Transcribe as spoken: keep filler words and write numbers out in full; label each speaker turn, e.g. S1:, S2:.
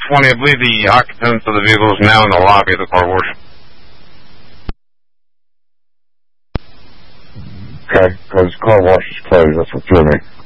S1: twenty. I believe the occupants of the vehicle is now in the lobby of the car wash.
S2: Okay, because car wash is closed. That's what threw me.